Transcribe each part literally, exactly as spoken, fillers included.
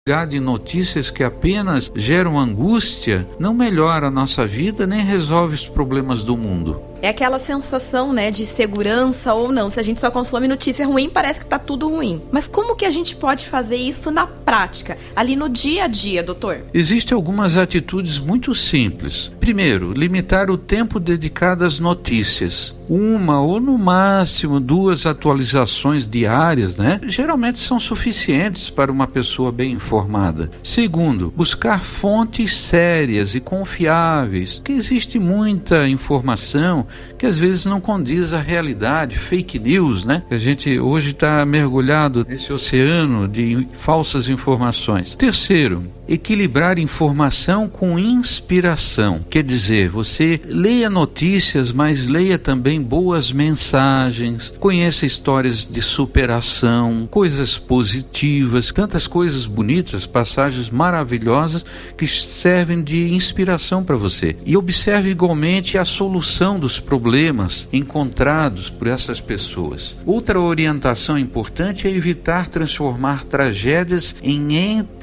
de notícias que apenas geram angústia não melhora a nossa vida nem resolve os problemas do mundo. É aquela sensação, né, de segurança ou não. Se a gente só consome notícia ruim, parece que tá tudo ruim. Mas como que a gente pode fazer isso na prática, ali no dia a dia, doutor? Existem algumas atitudes muito simples. Primeiro, limitar o tempo dedicado às notícias. Uma ou no máximo duas atualizações diárias, né? Geralmente são suficientes para uma pessoa bem informada. Segundo, buscar fontes sérias e confiáveis, porque existe muita informação que às vezes não condiz à realidade, fake news, né? A gente hoje está mergulhado nesse oceano de falsas informações. Terceiro, equilibrar informação com inspiração. Quer dizer, você leia notícias, mas leia também boas mensagens, conheça histórias de superação, coisas positivas, tantas coisas bonitas, passagens maravilhosas que servem de inspiração para você. E observe igualmente a solução dos problemas encontrados por essas pessoas. Outra orientação importante é evitar transformar tragédias em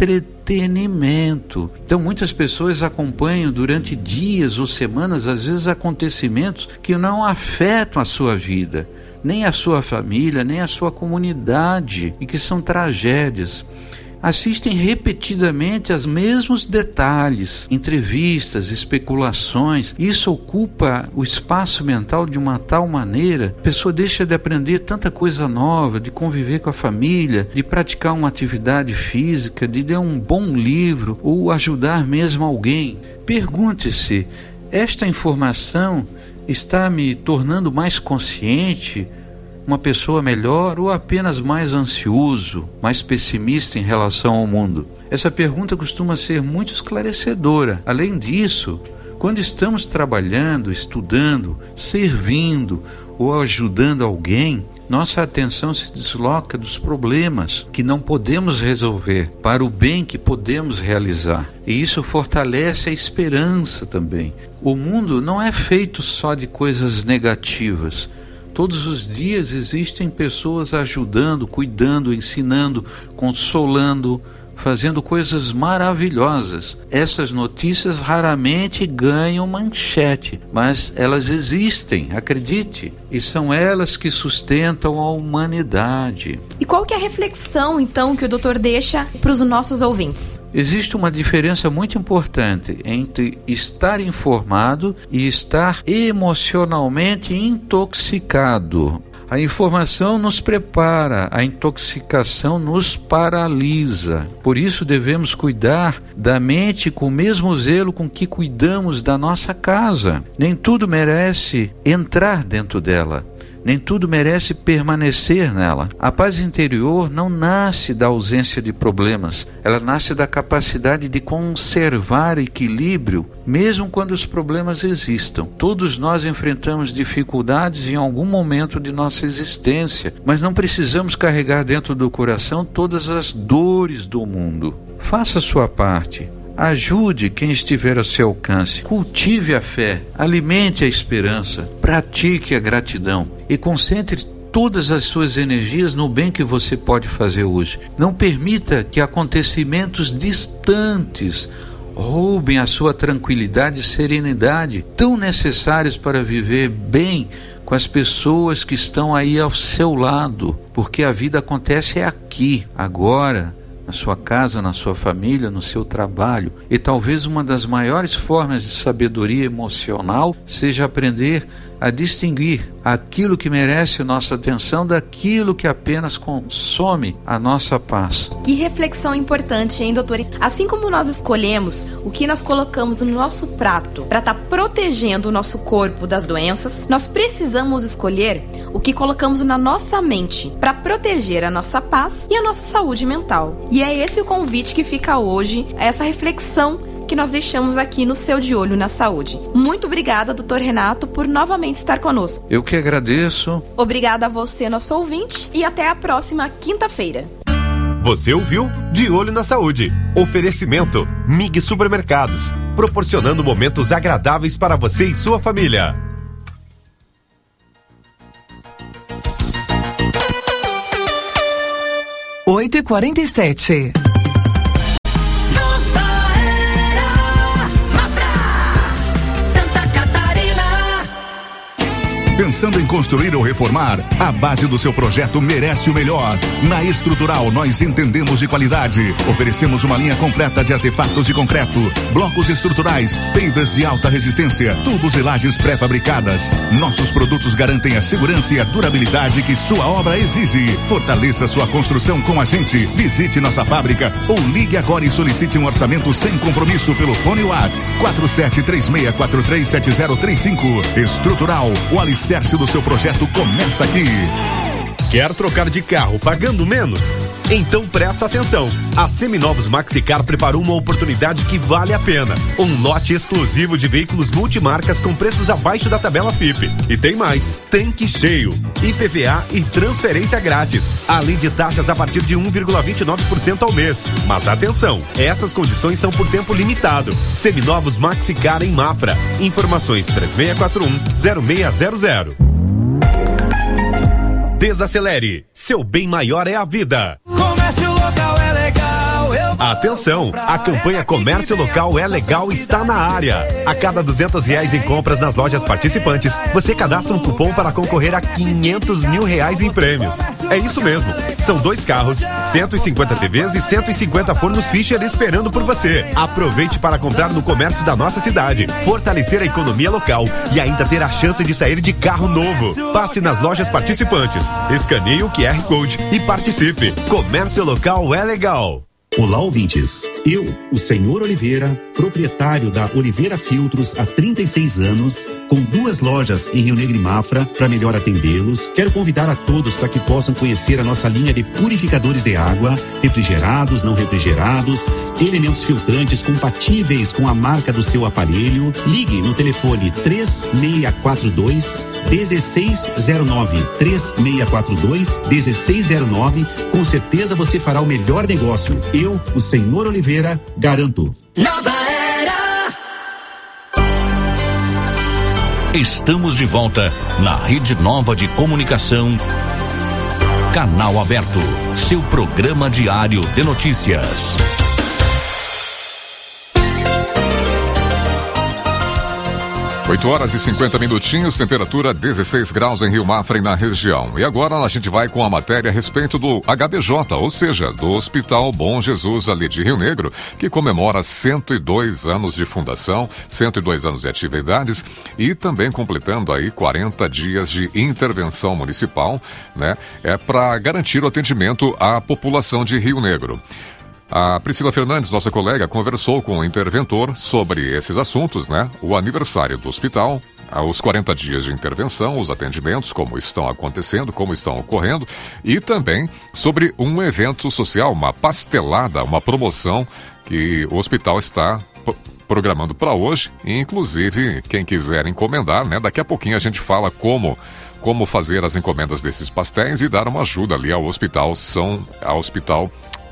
entretenimento. Então muitas pessoas acompanham durante dias ou semanas, às vezes, acontecimentos que não afetam a sua vida, nem a sua família, nem a sua comunidade, e que são tragédias. Assistem repetidamente aos mesmos detalhes, entrevistas, especulações. Isso ocupa o espaço mental de uma tal maneira, a pessoa deixa de aprender tanta coisa nova, de conviver com a família, de praticar uma atividade física, de ler um bom livro ou ajudar mesmo alguém. Pergunte-se, esta informação está me tornando mais consciente, uma pessoa melhor, ou apenas mais ansioso, mais pessimista em relação ao mundo? Essa pergunta costuma ser muito esclarecedora. Além disso, quando estamos trabalhando, estudando, servindo ou ajudando alguém, nossa atenção se desloca dos problemas que não podemos resolver para o bem que podemos realizar. E isso fortalece a esperança também. O mundo não é feito só de coisas negativas. Todos os dias existem pessoas ajudando, cuidando, ensinando, consolando, fazendo coisas maravilhosas. Essas notícias raramente ganham manchete, mas elas existem, acredite, e são elas que sustentam a humanidade. E qual que é a reflexão, então, que o doutor deixa para os nossos ouvintes? Existe uma diferença muito importante entre estar informado e estar emocionalmente intoxicado. A informação nos prepara, a intoxicação nos paralisa. Por isso devemos cuidar da mente com o mesmo zelo com que cuidamos da nossa casa. Nem tudo merece entrar dentro dela. Nem tudo merece permanecer nela. A paz interior não nasce da ausência de problemas. Ela nasce da capacidade de conservar equilíbrio, mesmo quando os problemas existam. Todos nós enfrentamos dificuldades em algum momento de nossa existência, mas não precisamos carregar dentro do coração todas as dores do mundo. Faça a sua parte. Ajude quem estiver ao seu alcance, cultive a fé, alimente a esperança, pratique a gratidão e concentre todas as suas energias no bem que você pode fazer hoje. Não permita que acontecimentos distantes roubem a sua tranquilidade e serenidade, tão necessárias para viver bem com as pessoas que estão aí ao seu lado, porque a vida acontece aqui, agora, na sua casa, na sua família, no seu trabalho. E talvez uma das maiores formas de sabedoria emocional seja aprender a distinguir aquilo que merece nossa atenção daquilo que apenas consome a nossa paz. Que reflexão importante, hein, doutor? Assim como nós escolhemos o que nós colocamos no nosso prato para estar tá protegendo o nosso corpo das doenças, nós precisamos escolher o que colocamos na nossa mente para proteger a nossa paz e a nossa saúde mental. E é esse o convite que fica hoje, essa reflexão que nós deixamos aqui no Seu De Olho na Saúde. Muito obrigada, doutor Renato, por novamente estar conosco. Eu que agradeço. Obrigada a você, nosso ouvinte, e até a próxima quinta-feira. Você ouviu De Olho na Saúde. Oferecimento M I G Supermercados, proporcionando momentos agradáveis para você e sua família. oito e quarenta e sete. Pensando em construir ou reformar? A base do seu projeto merece o melhor. Na Estrutural nós entendemos de qualidade. Oferecemos uma linha completa de artefatos de concreto, blocos estruturais, pavers de alta resistência, tubos e lajes pré-fabricadas. Nossos produtos garantem a segurança e a durabilidade que sua obra exige. Fortaleça sua construção com a gente. Visite nossa fábrica ou ligue agora e solicite um orçamento sem compromisso pelo fone WhatsApp quatro sete três seis quatro três sete zero três cinco. Estrutural, o alicerce do seu projeto começa aqui. Quer trocar de carro pagando menos? Então presta atenção. A Seminovos Maxicar preparou uma oportunidade que vale a pena. Um lote exclusivo de veículos multimarcas com preços abaixo da tabela F I P. E tem mais, tanque cheio, I P V A e transferência grátis. Além de taxas a partir de um vírgula vinte e nove por cento ao mês. Mas atenção, essas condições são por tempo limitado. Seminovos Maxicar em Mafra. Informações três seis quatro um zero seis zero zero. Desacelere, seu bem maior é a vida. Comércio local é legal, eu Atenção, a campanha Comércio Local é Legal está na área. A cada duzentos reais em compras nas lojas participantes, você cadastra um cupom para concorrer a quinhentos mil reais em prêmios. É isso mesmo, são dois carros, cento e cinquenta T Vs e cento e cinquenta fornos Fischer esperando por você. Aproveite para comprar no comércio da nossa cidade, fortalecer a economia local e ainda ter a chance de sair de carro novo. Passe nas lojas participantes, escaneie o Q R Code e participe. Comércio Local é legal. Olá, ouvintes. Eu, o senhor Oliveira, proprietário da Oliveira Filtros há trinta e seis anos, com duas lojas em Rio Negro e Mafra, para melhor atendê-los, quero convidar a todos para que possam conhecer a nossa linha de purificadores de água, refrigerados, não refrigerados, elementos filtrantes compatíveis com a marca do seu aparelho. Ligue no telefone três seis quatro dois, um seis zero nove, três seis quatro dois, um seis zero nove. Com certeza você fará o melhor negócio. Eu, o senhor Oliveira, garanto. Nova Era. Estamos de volta na Rede Nova de Comunicação. Canal Aberto, seu programa diário de notícias. oito horas e cinquenta minutinhos, temperatura dezesseis graus em Rio Mafra e na região. E agora a gente vai com a matéria a respeito do H B J, ou seja, do Hospital Bom Jesus ali de Rio Negro, que comemora cento e dois anos de fundação, cento e dois anos de atividades e também completando aí quarenta dias de intervenção municipal, né? É para garantir o atendimento à população de Rio Negro. A Priscila Fernandes, nossa colega, conversou com o interventor sobre esses assuntos, né? O aniversário do hospital, os quarenta dias de intervenção, os atendimentos, como estão acontecendo, como estão ocorrendo, e também sobre um evento social, uma pastelada, uma promoção que o hospital está programando para hoje, e inclusive quem quiser encomendar, né? Daqui a pouquinho a gente fala como como fazer as encomendas desses pastéis e dar uma ajuda ali ao Hospital São, ao Hospital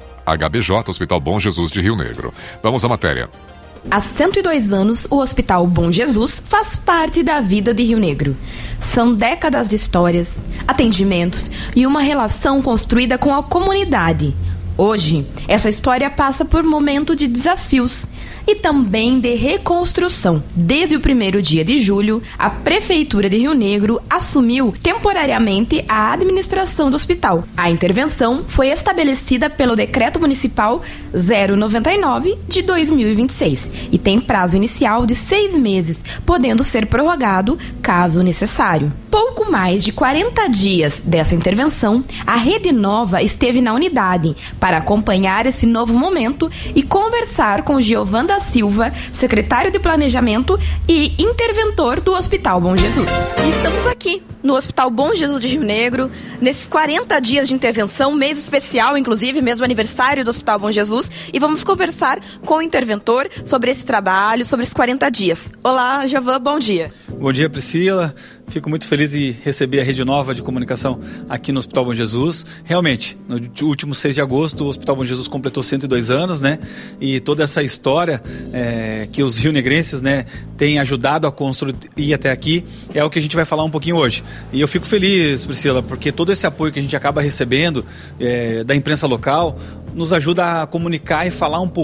H B J, Hospital Bom Jesus de Rio Negro. Vamos à matéria. Há cento e dois anos, o Hospital Bom Jesus faz parte da vida de Rio Negro. São décadas de histórias, atendimentos e uma relação construída com a comunidade. Hoje, essa história passa por um momento de desafios e também de reconstrução. Desde o primeiro dia de julho, a Prefeitura de Rio Negro assumiu temporariamente a administração do hospital. A intervenção foi estabelecida pelo Decreto Municipal zero noventa e nove de dois mil e vinte e seis e tem prazo inicial de seis meses, podendo ser prorrogado caso necessário. Pouco mais de quarenta dias dessa intervenção, a Rede Nova esteve na unidade para acompanhar esse novo momento e conversar com Giovan da Silva, secretário de Planejamento e interventor do Hospital Bom Jesus. E estamos aqui no Hospital Bom Jesus de Rio Negro, nesses quarenta dias de intervenção, mês especial, inclusive, mesmo aniversário do Hospital Bom Jesus, e vamos conversar com o interventor sobre esse trabalho, sobre esses quarenta dias. Olá, Giovan, bom dia. Bom dia, Priscila. Fico muito feliz em receber a Rede Nova de Comunicação aqui no Hospital Bom Jesus. Realmente, no último seis de agosto, o Hospital Bom Jesus completou cento e dois anos, né? E toda essa história é, que os rionegrenses, né, têm ajudado a construir até aqui é o que a gente vai falar um pouquinho hoje. E eu fico feliz, Priscila, porque todo esse apoio que a gente acaba recebendo é, da imprensa local nos ajuda a comunicar e falar um pouco